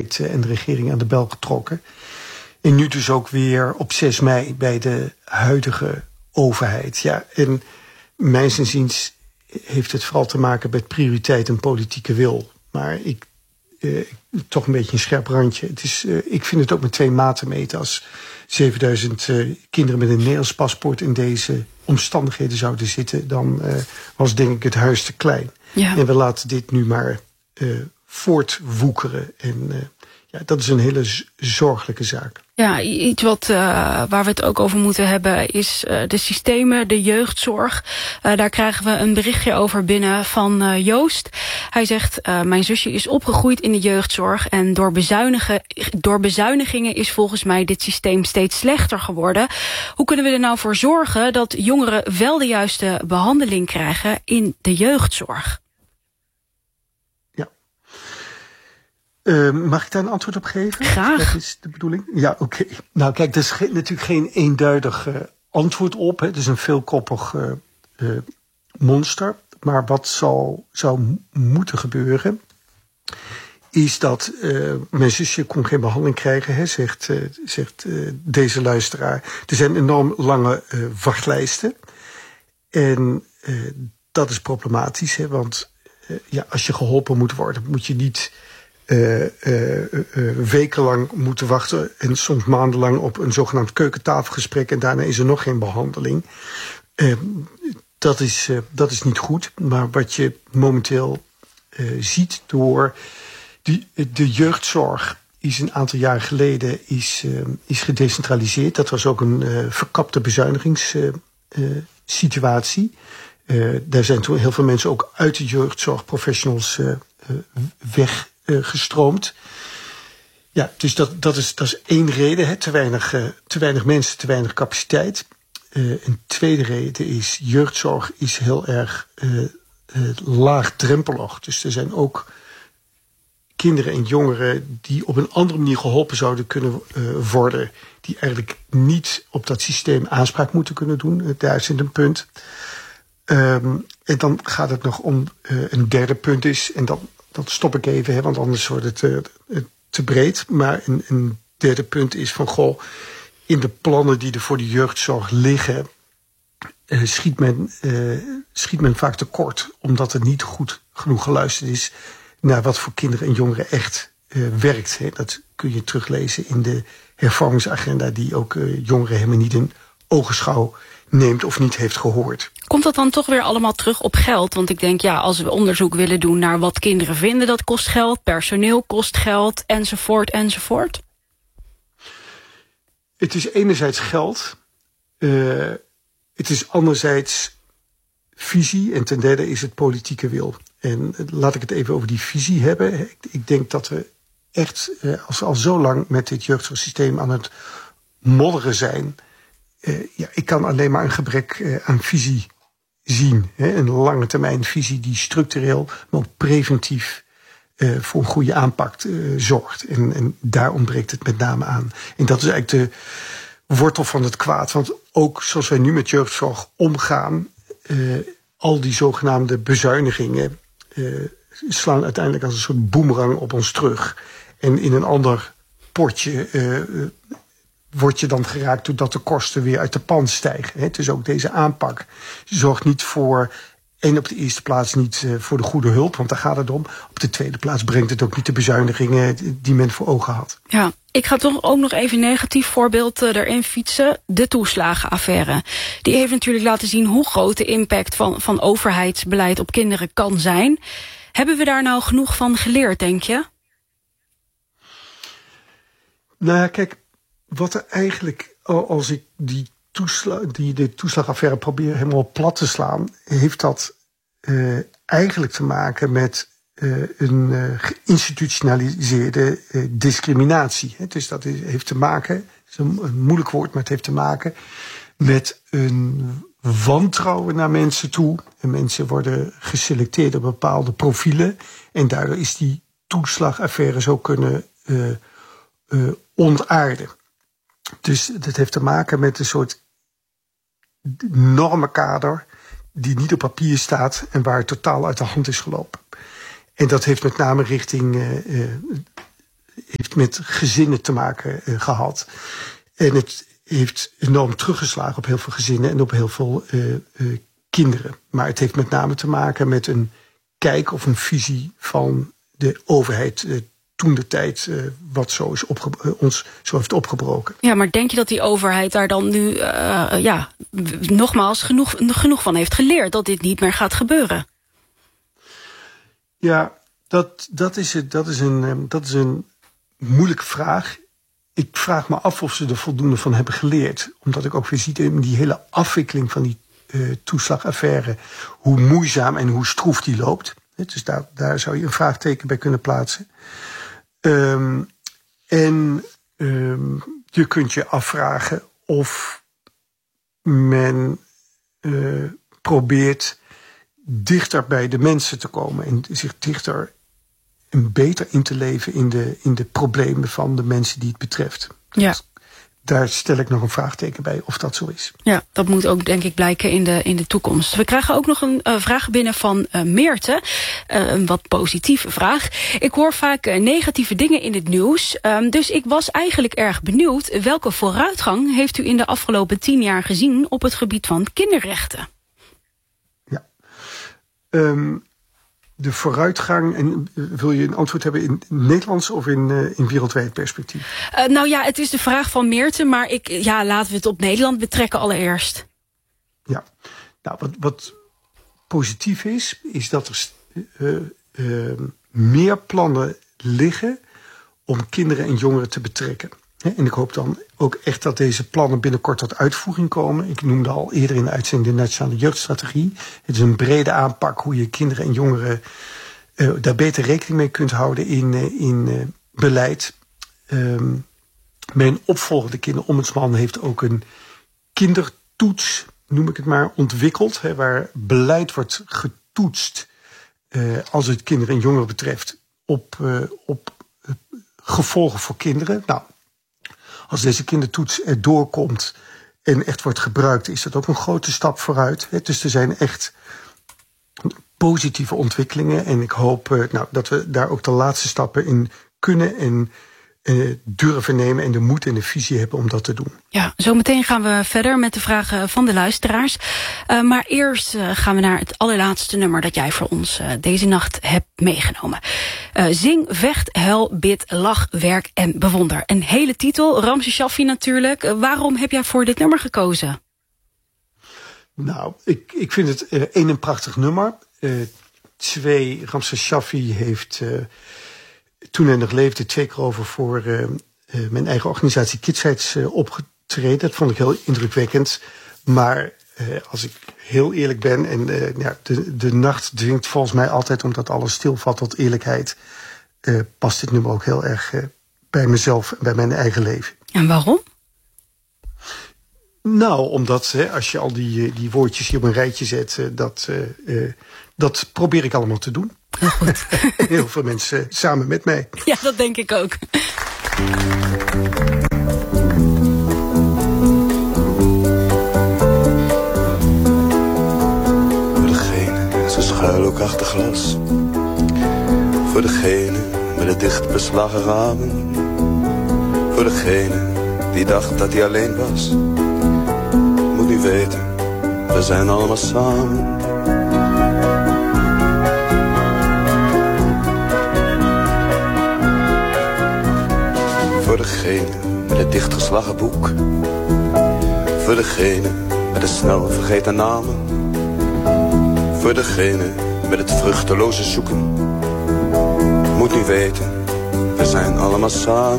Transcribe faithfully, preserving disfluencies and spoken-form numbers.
kabinet en de regering aan de bel getrokken. En nu dus ook weer op zes mei bij de huidige overheid. Ja, en mijns inziens heeft het vooral te maken met prioriteit en politieke wil. Maar ik, eh, toch een beetje een scherp randje. Het is, eh, ik vind het ook met twee maten meten. Als zevenduizend eh, kinderen met een Nederlands paspoort in deze omstandigheden zouden zitten, dan uh, was denk ik het huis te klein. Ja. En we laten dit nu maar uh, voortwoekeren. En uh, ja, dat is een hele z- zorgelijke zaak. Ja, iets wat, uh, waar we het ook over moeten hebben is uh, de systemen, de jeugdzorg. Uh, daar krijgen we een berichtje over binnen van uh, Joost. Hij zegt, uh, mijn zusje is opgegroeid in de jeugdzorg en door, bezuinigen, door bezuinigingen is volgens mij dit systeem steeds slechter geworden. Hoe kunnen we er nou voor zorgen dat jongeren wel de juiste behandeling krijgen in de jeugdzorg? Uh, mag ik daar een antwoord op geven? Graag. Dat is de bedoeling. Ja, oké. Okay. Nou kijk, er is ge- natuurlijk geen eenduidig uh, antwoord op. Hè. Het is een veelkoppig uh, uh, monster. Maar wat zal, zou m- moeten gebeuren is dat uh, mijn zusje kon geen behandeling krijgen, hè, zegt, uh, zegt uh, deze luisteraar. Er zijn enorm lange uh, wachtlijsten. En uh, dat is problematisch, hè, want uh, ja, als je geholpen moet worden, moet je niet Uh, uh, uh, wekenlang moeten wachten en soms maandenlang op een zogenaamd keukentafelgesprek en daarna is er nog geen behandeling. Uh, dat, is, uh, dat is niet goed, maar wat je momenteel uh, ziet door die, de jeugdzorg is een aantal jaar geleden is, uh, is gedecentraliseerd. Dat was ook een uh, verkapte bezuinigingssituatie. Uh, uh, daar zijn toen heel veel mensen ook uit de jeugdzorgprofessionals uh, uh, weg Uh, gestroomd. Ja, dus dat, dat, is, dat is één reden. Hè. Te, weinig, uh, te weinig mensen, te weinig capaciteit. Uh, een tweede reden is, jeugdzorg is heel erg uh, uh, laagdrempelig. Dus er zijn ook kinderen en jongeren die op een andere manier geholpen zouden kunnen uh, worden, die eigenlijk niet op dat systeem aanspraak moeten kunnen doen. Uh, daar zit een punt. Um, en dan gaat het nog om uh, een derde punt is, en dan Dat stop ik even, hè, want anders wordt het uh, te breed. Maar een, een derde punt is van, goh, in de plannen die er voor de jeugdzorg liggen, uh, schiet, men, uh, schiet men vaak tekort. Omdat er niet goed genoeg geluisterd is naar wat voor kinderen en jongeren echt uh, werkt. Hè. Dat kun je teruglezen in de hervormingsagenda die ook uh, jongeren helemaal niet in ogenschouw neemt of niet heeft gehoord. Komt dat dan toch weer allemaal terug op geld? Want ik denk, ja, als we onderzoek willen doen naar wat kinderen vinden, dat kost geld, personeel kost geld, enzovoort, enzovoort. Het is enerzijds geld, uh, het is anderzijds visie en ten derde is het politieke wil. En laat ik het even over die visie hebben. Ik, ik denk dat we echt, uh, als we al zo lang met dit jeugdzorgsysteem aan het modderen zijn, Uh, ja, ik kan alleen maar een gebrek uh, aan visie zien. Hè? Een lange termijn visie die structureel, maar ook preventief uh, voor een goede aanpak uh, zorgt. En, en daar ontbreekt het met name aan. En dat is eigenlijk de wortel van het kwaad. Want ook zoals wij nu met jeugdzorg omgaan, uh, al die zogenaamde bezuinigingen uh, slaan uiteindelijk als een soort boemerang op ons terug. En in een ander potje uh, word je dan geraakt doordat de kosten weer uit de pan stijgen. Hè? Dus ook deze aanpak zorgt niet voor, en op de eerste plaats niet uh, voor de goede hulp, want daar gaat het om. Op de tweede plaats brengt het ook niet de bezuinigingen die men voor ogen had. Ja, ik ga toch ook nog even een negatief voorbeeld uh, erin fietsen. De toeslagenaffaire. Die heeft natuurlijk laten zien hoe groot de impact van, van overheidsbeleid op kinderen kan zijn. Hebben we daar nou genoeg van geleerd, denk je? Nou ja, kijk, wat er eigenlijk, als ik die, toesla, die de toeslagaffaire probeer helemaal plat te slaan, heeft dat uh, eigenlijk te maken met uh, een uh, geïnstitutionaliseerde uh, discriminatie. Hè. Dus dat is, heeft te maken, het is een, een moeilijk woord, maar het heeft te maken met een wantrouwen naar mensen toe. En mensen worden geselecteerd op bepaalde profielen. En daardoor is die toeslagaffaire zo kunnen uh, uh, ontaarden. Dus dat heeft te maken met een soort normenkader die niet op papier staat en waar het totaal uit de hand is gelopen. En dat heeft met name richting, uh, uh, heeft met gezinnen te maken uh, gehad. En het heeft enorm teruggeslagen op heel veel gezinnen en op heel veel uh, uh, kinderen. Maar het heeft met name te maken met een kijk of een visie van de overheid uh, toen de tijd uh, wat zo is opge- uh, ons zo heeft opgebroken. Ja, maar denk je dat die overheid daar dan nu uh, ja, nogmaals genoeg, genoeg van heeft geleerd dat dit niet meer gaat gebeuren? Ja, dat, dat, is, het, dat, is, een, dat is een moeilijke vraag. Ik vraag me af of ze er voldoende van hebben geleerd. Omdat ik ook weer zie in die hele afwikkeling van die uh, toeslagaffaire, hoe moeizaam en hoe stroef die loopt. Dus daar, daar zou je een vraagteken bij kunnen plaatsen. Um, en um, je kunt je afvragen of men uh, probeert dichter bij de mensen te komen en zich dichter en beter in te leven in de, in de problemen van de mensen die het betreft. Ja. Daar stel ik nog een vraagteken bij of dat zo is. Ja, dat moet ook denk ik blijken in de, in de toekomst. We krijgen ook nog een uh, vraag binnen van uh, Meerte. Uh, een wat positieve vraag. Ik hoor vaak uh, negatieve dingen in het nieuws. Um, dus ik was eigenlijk erg benieuwd. Welke vooruitgang heeft u in de afgelopen tien jaar gezien op het gebied van kinderrechten? Ja. Um, de vooruitgang, en wil je een antwoord hebben in Nederlands of in, uh, in wereldwijd perspectief? Uh, nou ja, het is de vraag van Meerte, maar ik, ja, laten we het op Nederland betrekken allereerst. Ja, nou wat, wat positief is, is dat er uh, uh, meer plannen liggen om kinderen en jongeren te betrekken. En ik hoop dan ook echt dat deze plannen binnenkort tot uitvoering komen. Ik noemde al eerder in de uitzending de Nationale Jeugdstrategie. Het is een brede aanpak hoe je kinderen en jongeren uh, daar beter rekening mee kunt houden in, uh, in uh, beleid. Um, mijn opvolgende kinderombudsman heeft ook een kindertoets, noem ik het maar, ontwikkeld. Hè, waar beleid wordt getoetst uh, als het kinderen en jongeren betreft op, uh, op uh, gevolgen voor kinderen. Nou, als deze kindertoets erdoor komt en echt wordt gebruikt, is dat ook een grote stap vooruit. Dus er zijn echt positieve ontwikkelingen. En ik hoop uh, nou, dat we daar ook de laatste stappen in kunnen en uh, durven nemen en de moed en de visie hebben om dat te doen. Ja, zometeen gaan we verder met de vragen van de luisteraars. Uh, maar eerst uh, gaan we naar het allerlaatste nummer dat jij voor ons uh, deze nacht hebt meegenomen. Uh, Zing, vecht, huil, bid, lach, werk en bewonder. Een hele titel, Ramses Shaffi natuurlijk. Uh, waarom heb jij voor dit nummer gekozen? Nou, ik, ik vind het uh, één een prachtig nummer. Uh, twee, Ramses Shaffi heeft uh, toen hij nog leefde twee keer over voor uh, uh, mijn eigen organisatie Kidsites uh, opgetreden. Dat vond ik heel indrukwekkend. Maar uh, als ik heel eerlijk ben, en uh, ja, de, de nacht dwingt volgens mij altijd omdat alles stilvalt tot eerlijkheid, uh, past dit nummer ook heel erg uh, bij mezelf en bij mijn eigen leven. En waarom? Nou, omdat hè, als je al die, die woordjes hier op een rijtje zet, uh, dat, uh, uh, dat probeer ik allemaal te doen. Heel goed. Heel veel mensen samen met mij. Ja, dat denk ik ook. Voor degene, ze schuil ook achter glas. Voor degene met de dicht beslagen ramen. Voor degene die dacht dat hij alleen was. Moet u weten, we zijn allemaal samen. Voor degene met het dichtgeslagen boek. Voor degene met de snel vergeten namen. Voor degene met het vruchteloze zoeken. Moet u weten, we zijn allemaal samen.